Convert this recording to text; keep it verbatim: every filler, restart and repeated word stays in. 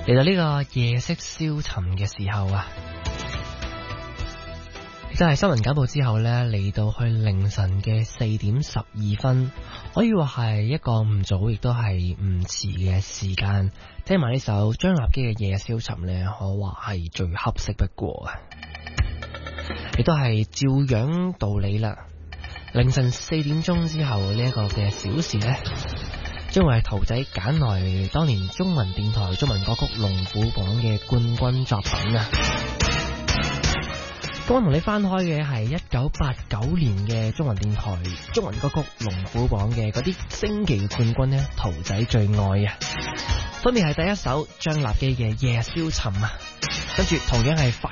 嚟到呢個夜色消沉嘅時候啊，亦都係新聞簡報之後呢，嚟到去凌晨嘅四點十二分，可以話係一個唔早亦都係唔遲嘅時間。聽埋呢首張立基嘅《夜消沉》呢，可話係最合適不過啊！亦都係照樣道理啦。凌晨四點鐘之後呢一個嘅小時呢，將會係濤仔揀來當年中文電台中文歌曲龍虎榜嘅冠軍作品啊！今晚同你翻開嘅係一九八九年嘅中文電台中文歌曲龍虎榜嘅嗰啲星期冠軍呢，濤仔最愛啊！分別係第一首張立基嘅《夜消沉》啊，跟住同樣係快